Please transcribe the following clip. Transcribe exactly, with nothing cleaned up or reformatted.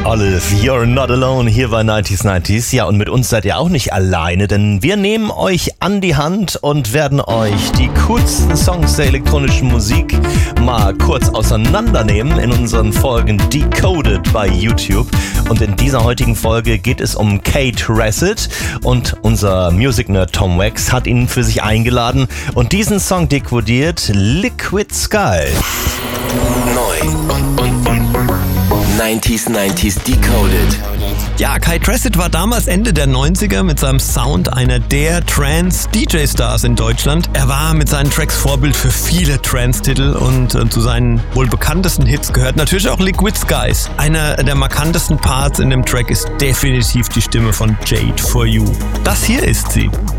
Olive, You're Not Alone hier bei neunzig neunzig. Ja, und mit uns seid ihr auch nicht alleine, denn wir nehmen euch an die Hand und werden euch die coolsten Songs der elektronischen Musik mal kurz auseinandernehmen in unseren Folgen Decoded bei YouTube. Und in dieser heutigen Folge geht es um Kate Reset und unser Music Nerd Tom Wax hat ihn für sich eingeladen und diesen Song dekodiert, Liquid Sky. Neu und, und, und neunzig neunzig Decoded. Ja, Kate Reset war damals Ende der neunziger mit seinem Sound einer der Trance-D J-Stars in Deutschland. Er war mit seinen Tracks Vorbild für viele Trance-Titel und äh, zu seinen wohl bekanntesten Hits gehört natürlich auch Liquid Skies. Einer der markantesten Parts in dem Track ist definitiv die Stimme von Jade For You. Das hier ist sie.